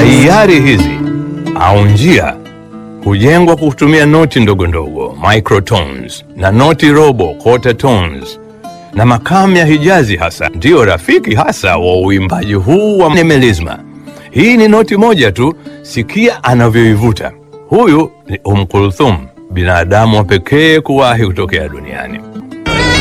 Tayari hizi au njia hujengwa kwa kutumia noti ndogo ndogo microtones na noti robo quarter tones, na makamu ya Hijazi hasa ndiyo rafiki hasa wa uimbaji huu wa melisma. Hii ni noti moja tu, sikia anavyoivuta. Huyu ni Kulthum, binadamu wa pekee kuwahi kutokea duniani.